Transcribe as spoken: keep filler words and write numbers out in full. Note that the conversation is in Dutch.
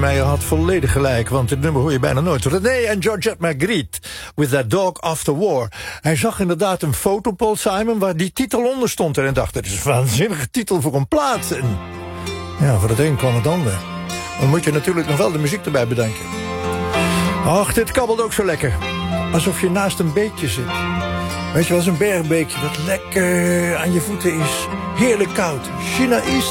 Meijer had volledig gelijk, want dit nummer hoor je bijna nooit. René en Georgette Magritte, With That Dog After War. Hij zag inderdaad een foto, Paul Simon, waar die titel onder stond. En hij dacht, dat is een waanzinnige titel voor een plaat. En ja, voor het een kwam het ander. Dan moet je natuurlijk nog wel de muziek erbij bedenken. Ach, dit kabbelt ook zo lekker. Alsof je naast een beekje zit. Weet je wel, zo'n bergbeekje dat lekker aan je voeten is. Heerlijk koud. China East.